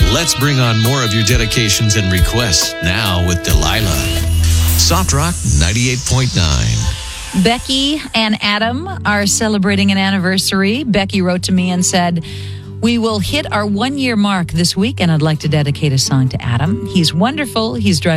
Let's bring on more of your dedications and requests now with Delilah. Soft Rock 98.9. Becky and Adam are celebrating an anniversary. Becky wrote to me and said, "We will hit our 1-year mark this week, and I'd like to dedicate a song to Adam. He's wonderful. He's driving